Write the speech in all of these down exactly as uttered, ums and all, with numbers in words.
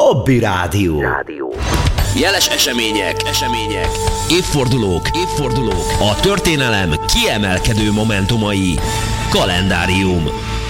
Hobby Rádió. Rádió. Jeles események, események, évfordulók, évfordulók, a történelem kiemelkedő momentumai. Kalendárium.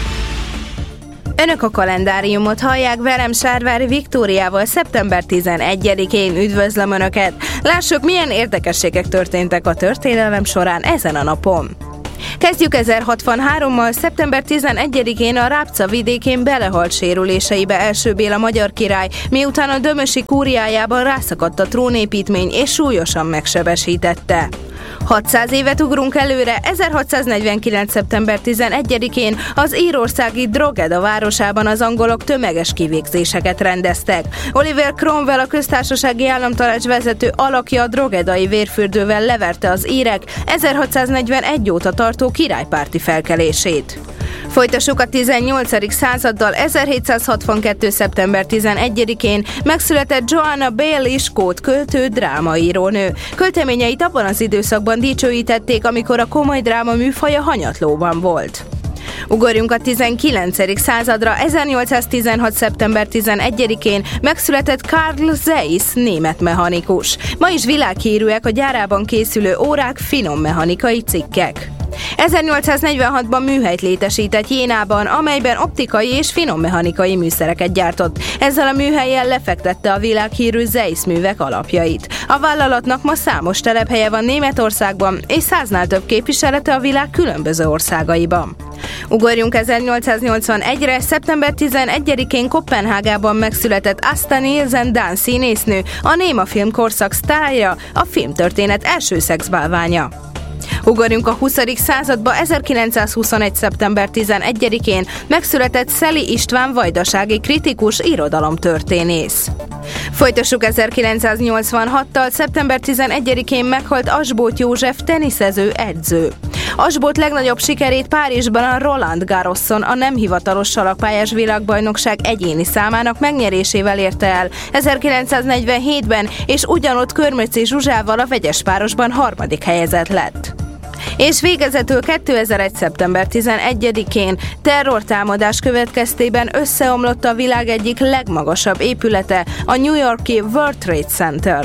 Önök a kalendáriumot hallják, velem Sárvári Viktóriával szeptember tizenegyedikén. Üdvözlöm Önöket! Lássuk, milyen érdekességek történtek a történelem során ezen a napon. Kezdjük ezerhatvanhárommal. szeptember tizenegyedikén a Rábca vidékén belehalt sérüléseibe első Béla magyar király, miután a dömösi kúriájában rászakadt a trónépítmény és súlyosan megsebesítette. hatszáz évet ugrunk előre. ezerhatszáznegyvenkilenc. szeptember tizenegyedikén az írországi Drogheda városában az angolok tömeges kivégzéseket rendeztek. Oliver Cromwell, a köztársasági államtanács vezető alakja, a droghedai vérfürdővel leverte az írek ezerhatszáznegyvenegy óta tartó királypárti felkelését. Folytassuk a tizennyolcadik századdal. ezerhétszázhatvankettő. szeptember tizenegyedikén megszületett Joanna Baillie, skót költő, drámaírónő. Költeményeit abban az időszakban dicsőítették, amikor a komoly dráma műfaja hanyatlóban volt. Ugorjunk a tizenkilencedik századra. ezernyolcszáztizenhat. szeptember tizenegyedikén megszületett Carl Zeiss, német mechanikus. Ma is világhírűek a gyárában készülő órák, finom mechanikai cikkek. ezernyolcszáznegyvenhatban műhelyt létesített Jénában, amelyben optikai és finommechanikai műszereket gyártott. Ezzel a műhellyel lefektette a világhírű Zeiss művek alapjait. A vállalatnak ma számos telephelye van Németországban, és száznál több képviselete a világ különböző országaiban. Ugorjunk ezernyolcszáznyolcvanegyre. szeptember tizenegyedikén Koppenhágában megszületett Asta Nielsen, dán színésznő, a néma film korszak sztárja, a filmtörténet első szexbálványa. Ugorjunk a huszadik századba. ezerkilencszázhuszonegy. szeptember tizenegyedikén megszületett Szeli István, vajdasági kritikus, irodalomtörténész. Folytassuk ezerkilencszáznyolcvanhattal. szeptember tizenegyedikén meghalt Asbóth József, teniszező, edző. Asbóth legnagyobb sikerét Párizsban a Roland Garroson, a nem hivatalos salakpályás világbajnokság egyéni számának megnyerésével érte el ezerkilencszáznegyvenhétben, és ugyanott Körmöczi Zsuzsával a vegyespárosban harmadik helyezett lett. És végezetül kétezer-egy. szeptember tizenegyedikén terrortámadás következtében összeomlott a világ egyik legmagasabb épülete, a New York-i World Trade Center.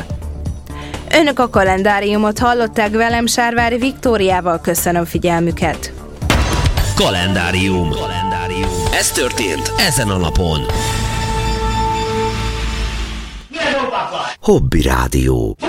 Önök a kalendáriumot hallották, velem Sárvári Viktóriával. Köszönöm figyelmüket! Kalendárium. Kalendárium. Ez történt ezen a napon. Hobby Rádió.